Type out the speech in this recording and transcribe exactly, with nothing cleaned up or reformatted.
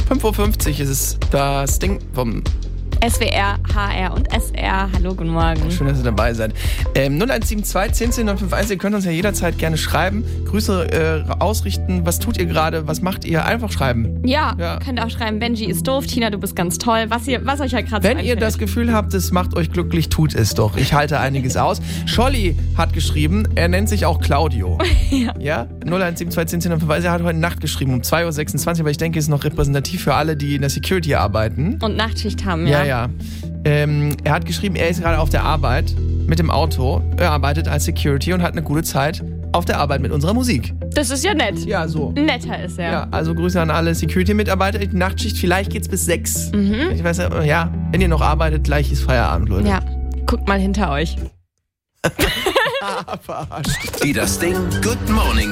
fünf Uhr fünfzig ist es das Ding vom S W R, H R und S R. Hallo, guten Morgen. Schön, dass ihr dabei seid. Ähm, null eins sieben zwei, zehn zehn, neun fünf eins, ihr könnt uns ja jederzeit gerne schreiben. Grüße äh, ausrichten. Was tut ihr gerade? Was macht ihr? Einfach schreiben. Ja, Ja. könnt auch schreiben, Benji ist doof, Tina, du bist ganz toll. Was, ihr, was euch halt gerade so Wenn ihr einfällt. das Gefühl habt, es macht euch glücklich, tut es doch. Ich halte einiges aus. Scholli hat geschrieben, er nennt sich auch Claudio. Ja. Ja? null eins sieben zwei, zehn zehn, neun fünf eins, er hat heute Nacht geschrieben um zwei Uhr sechsundzwanzig, aber ich denke, es ist noch repräsentativ für alle, die in der Security arbeiten. Und Nachtschicht haben, Ja, ja. ja. Ähm, er hat geschrieben, er ist gerade auf der Arbeit mit dem Auto. Er arbeitet als Security und hat eine gute Zeit auf der Arbeit mit unserer Musik. Das ist ja nett. Ja, so. Netter ist er. Ja, also Grüße an alle Security-Mitarbeiter. Die Nachtschicht, vielleicht geht's bis sechs. Mhm. Ich weiß ja, ja, wenn ihr noch arbeitet, gleich ist Feierabend, Leute. Ja, guckt mal hinter euch. Ah, verarscht. Die Das Ding Good Morning